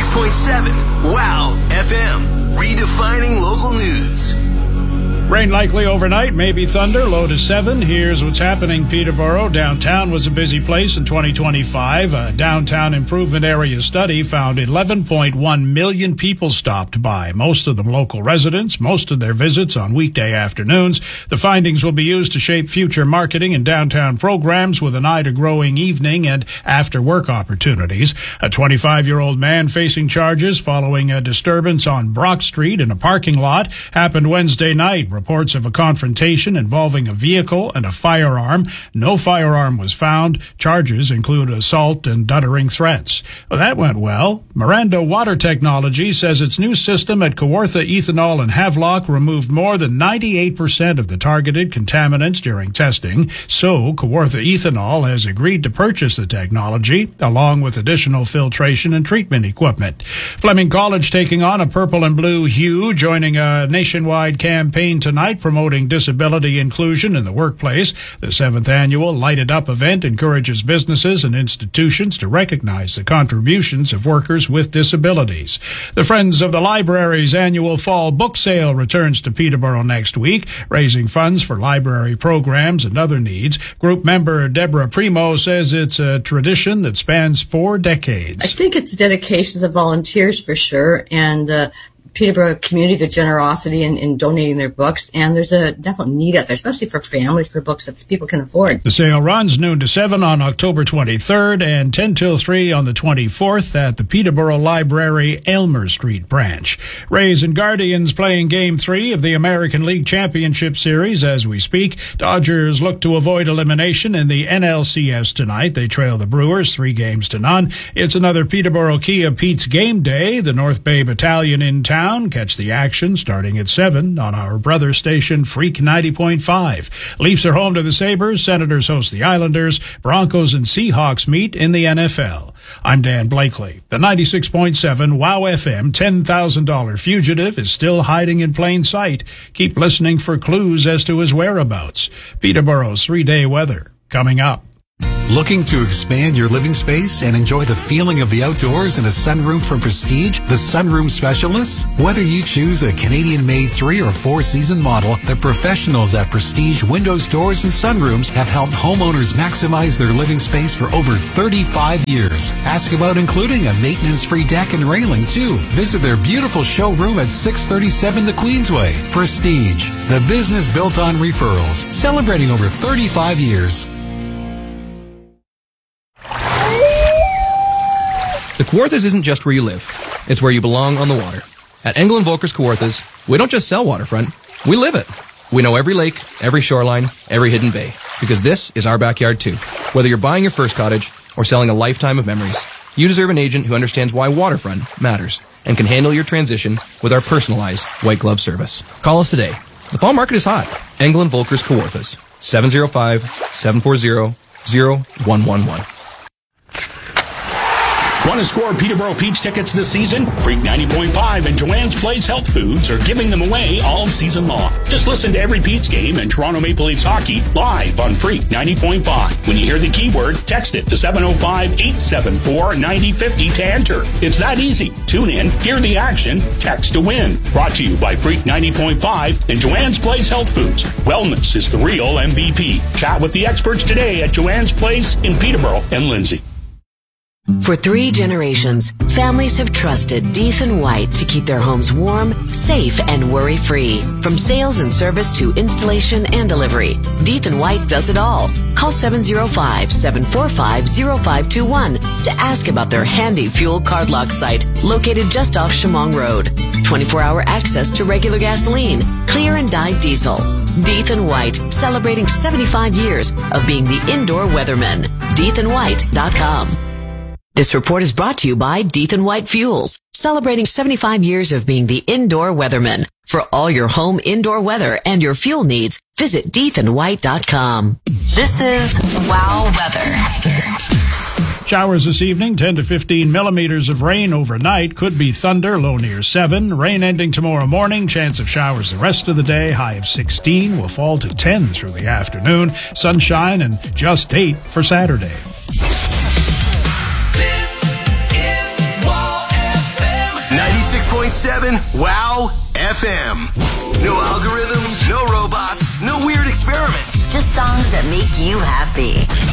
Wow FM, redefining local news. Rain likely overnight, maybe thunder, low to 7. Here's what's happening, Peterborough. Downtown was a busy place in 2025. A downtown improvement area study found 11.1 million people stopped by, most of them local residents, most of their visits on weekday afternoons. The findings will be used to shape future marketing and downtown programs with an eye to growing evening and after-work opportunities. A 25-year-old man facing charges following a disturbance on Brock Street in a parking lot happened Wednesday night. Reports of a confrontation involving a vehicle and a firearm. No firearm was found. Charges include assault and uttering threats. Well, that went well. Miranda Water Technology says its new system at Kawartha Ethanol and Havelock removed more than 98% of the targeted contaminants during testing. So, Kawartha Ethanol has agreed to purchase the technology, along with additional filtration and treatment equipment. Fleming College taking on a purple and blue hue, joining a nationwide campaign tonight promoting disability inclusion in the workplace. The 7th annual Light It Up event encourages businesses and institutions to recognize the contributions of workers with disabilities. The Friends of the Library's annual fall book sale returns to Peterborough next week, raising funds for library programs and other needs. Group member Deborah Primo says it's a tradition that spans 4 decades. I think it's a dedication to volunteers for sure, and Peterborough community, the generosity in donating their books, and there's a definite need out there, especially for families, for books that people can afford. The sale runs noon to 7 on October 23rd and 10 till 3 on the 24th at the Peterborough Library Aylmer Street branch. Rays and Guardians playing Game 3 of the American League Championship Series as we speak. Dodgers look to avoid elimination in the NLCS tonight. They trail the Brewers 3-0. It's another Peterborough Kia Pete's Game Day. The North Bay Battalion in town. Catch the action starting at 7 on our brother station, Freak 90.5. Leafs are home to the Sabres. Senators host the Islanders. Broncos and Seahawks meet in the NFL. I'm Dan Blakely. The 96.7 Wow FM $10,000 fugitive is still hiding in plain sight. Keep listening for clues as to his whereabouts. Peterborough's 3-day weather coming up. Looking to expand your living space and enjoy the feeling of the outdoors in a sunroom from Prestige, the Sunroom Specialists? Whether you choose a Canadian-made 3 or 4 season model, the professionals at Prestige Windows, Doors, and Sunrooms have helped homeowners maximize their living space for over 35 years. Ask about including a maintenance-free deck and railing, too. Visit their beautiful showroom at 637 The Queensway. Prestige, the business built on referrals, celebrating over 35 years. The Kawarthas isn't just where you live. It's where you belong on the water. At Engel and Volker's Kawarthas, we don't just sell waterfront, we live it. We know every lake, every shoreline, every hidden bay, because this is our backyard too. Whether you're buying your first cottage or selling a lifetime of memories, you deserve an agent who understands why waterfront matters and can handle your transition with our personalized white glove service. Call us today. The fall market is hot. Engel and Volker's Kawarthas, 705-740-0111. Want to score Peterborough Pete's tickets this season? Freak 90.5 and Joanne's Place Health Foods are giving them away all season long. Just listen to every Pete's game and Toronto Maple Leafs hockey live on Freak 90.5. When you hear the keyword, text it to 705-874-9050 to enter. It's that easy. Tune in, hear the action, text to win. Brought to you by Freak 90.5 and Joanne's Place Health Foods. Wellness is the real MVP. Chat with the experts today at Joanne's Place in Peterborough and Lindsay. For 3 generations, families have trusted Deeth & White to keep their homes warm, safe, and worry-free. From sales and service to installation and delivery, Deeth & White does it all. Call 705-745-0521 to ask about their handy fuel card lock site located just off Chemong Road. 24-hour access to regular gasoline, clear and dyed diesel. Deeth & White, celebrating 75 years of being the indoor weatherman. DeethAndWhite.com. This report is brought to you by Deeth & White Fuels, celebrating 75 years of being the indoor weatherman. For all your home indoor weather and your fuel needs, visit DeethAndWhite.com. This is Wow Weather. Showers this evening, 10 to 15 millimeters of rain overnight. Could be thunder, low near 7. Rain ending tomorrow morning. Chance of showers the rest of the day. High of 16. Will fall to 10 through the afternoon. Sunshine and just 8 for Saturday. This is Wow FM. 96.7 Wow FM. No algorithms, no robots, no weird experiments. Just songs that make you happy.